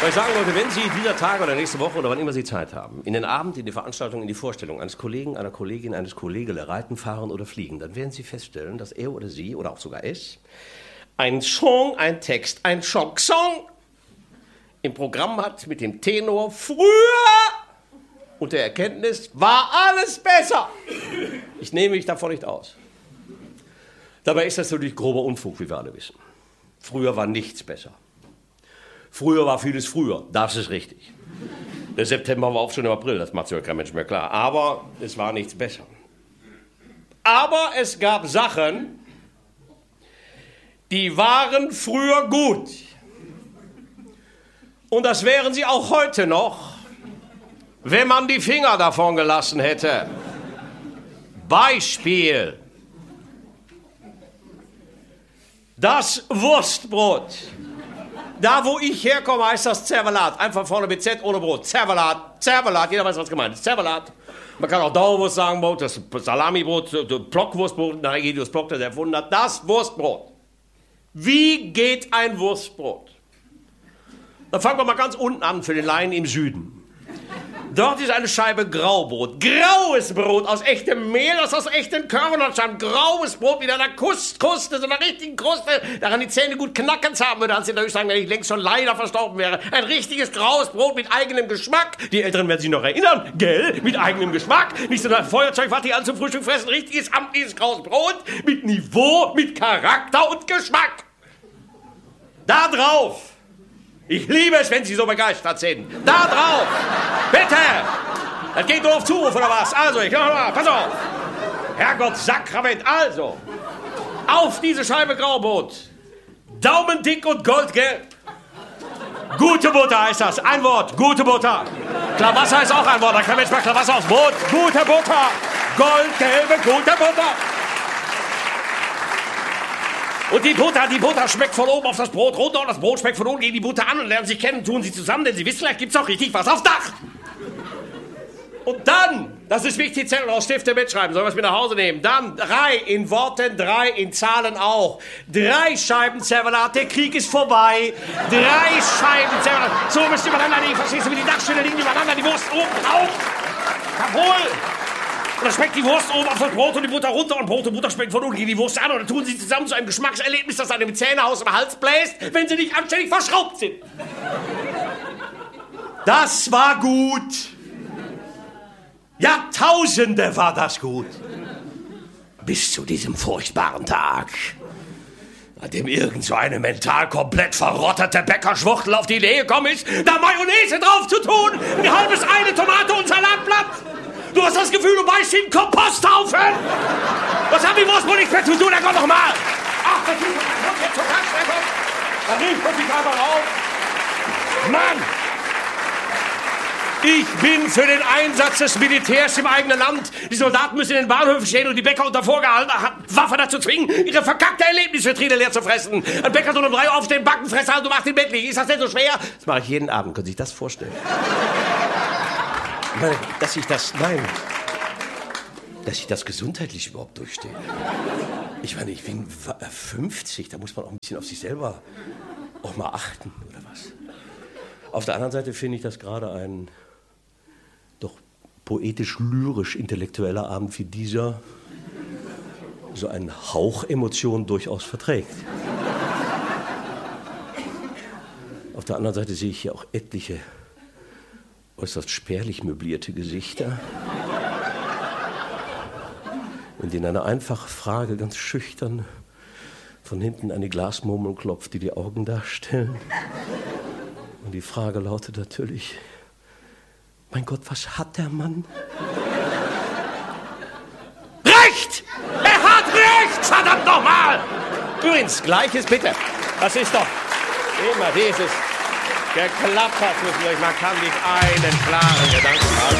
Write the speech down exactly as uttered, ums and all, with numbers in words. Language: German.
Soll ich sagen, Leute, wenn Sie dieser Tage oder nächste Woche oder wann immer Sie Zeit haben, in den Abend, in die Veranstaltung, in die Vorstellung eines Kollegen, einer Kollegin, eines Kollegen reiten, fahren oder fliegen, dann werden Sie feststellen, dass er oder sie oder auch sogar es ein Song, ein Text, ein Schock-Song im Programm hat mit dem Tenor früher und der Erkenntnis, war alles besser. Ich nehme mich davon nicht aus. Dabei ist das natürlich grober Unfug, wie wir alle wissen. Früher war nichts besser. Früher war vieles früher, das ist richtig. Der September war auch schon im April, das macht sich ja kein Mensch mehr klar. Aber es war nichts besser. Aber es gab Sachen, die waren früher gut. Und das wären sie auch heute noch, wenn man die Finger davon gelassen hätte. Beispiel. Das Wurstbrot. Da, wo ich herkomme, heißt das Zervelat. Einfach vorne mit Z ohne Brot. Zervelat. Zervelat. Jeder weiß, was gemeint ist. Zervelat. Man kann auch Dauerwurst sagen, Brot, das Salamibrot, Blockwurstbrot, nach Egidius Block, das erfunden hat. Das Wurstbrot. Wie geht ein Wurstbrot? Dann fangen wir mal ganz unten an für den Laien im Süden. Dort ist eine Scheibe Graubrot. Graues Brot aus echtem Mehl, das aus echten Körnern stammt. Graues Brot mit einer Kust, Kruste, so einer richtigen Kruste, daran die Zähne gut knacken haben würde, als sie natürlich sagen, wenn ich längst schon leider verstorben wäre. Ein richtiges graues Brot mit eigenem Geschmack. Die Älteren werden sich noch erinnern, gell? Mit eigenem Geschmack. Nicht so ein Feuerzeug, was die alle zum Frühstück fressen. Richtiges, amtliches graues Brot mit Niveau, mit Charakter und Geschmack. Da drauf. Ich liebe es, wenn Sie so begeistert sind. Da drauf! Bitte! Das geht nur auf Zuruf, oder was? Also, ich mal, pass auf! Herrgott, Sakrament, also! Auf diese Scheibe Graubrot! Daumendick und goldgelb! Gute Butter heißt das. Ein Wort, gute Butter. Klarwasser ist auch ein Wort. Da kann man jetzt mal Klarwasser aufs Brot. Gute Butter! Goldgelbe, gute Butter! Und die Butter, die Butter schmeckt von oben auf das Brot runter und das Brot schmeckt von unten gegen die Butter an und lernen sich kennen, tun sie zusammen, denn sie wissen, vielleicht gibt's auch richtig was aufs Dach. Und dann, das ist wichtig, Zettel aus Stifte mitschreiben, sollen wir es mit nach Hause nehmen. Dann drei in Worten, drei in Zahlen auch. Drei Scheiben Zervelat, der Krieg ist vorbei. Drei Scheiben Zervelat. So müsst ihr übereinander liegen, verstehst du, wie die Dachstelle liegen übereinander, die Wurst oben drauf. Jawohl. Und dann schmeckt die Wurst oben auf das Brot und die Butter runter und Brot und Butter schmecken von unten gegen die Wurst an und dann tun sie zusammen zu einem Geschmackserlebnis, das einem Zähnehaus im Hals bläst, wenn sie nicht anständig verschraubt sind. Das war gut. Jahrtausende war das gut. Bis zu diesem furchtbaren Tag, an dem irgend so eine mental komplett verrottete Bäckerschwuchtel auf die Idee gekommen ist, da Mayonnaise drauf zu tun, ein halbes eine Tomate und Salatblatt. Du hast das Gefühl, du beißt in den Komposthaufen! Was haben die Wurstbrot nichts mehr zu tun? Dann komm doch mal! Ach, das ist kommt jetzt zur Tankstelle! Da riecht man sich einfach auf! Mann! Ich bin für den Einsatz des Militärs im eigenen Land. Die Soldaten müssen in den Bahnhöfen stehen und die Bäcker unter vorgehaltener Waffe dazu zwingen, ihre verkackte Erlebnisvitrine leer zu fressen. Ein Bäcker soll um drei Uhr aufstehen, backen, fressen halten und macht den Bett liegen. Ist das denn so schwer? Das mache ich jeden Abend. Können Sie sich das vorstellen? Ich meine, dass ich das, nein, dass ich das gesundheitlich überhaupt durchstehe. Ich meine, ich bin fünfzig, da muss man auch ein bisschen auf sich selber auch mal achten, oder was? Auf der anderen Seite finde ich das gerade ein doch poetisch-lyrisch-intellektueller Abend wie dieser so einen Hauch Emotion durchaus verträgt. Auf der anderen Seite sehe ich hier auch etliche äußerst spärlich möblierte Gesichter, in denen eine einfache Frage ganz schüchtern von hinten an die Glasmurmeln klopft, die die Augen darstellen. Und die Frage lautet natürlich, mein Gott, was hat der Mann? Recht! Er hat recht! Verdammt nochmal! Übrigens, Gleiches bitte. Das ist doch immer dieses geklappt hat. Man kann nicht einen klaren Gedanken haben.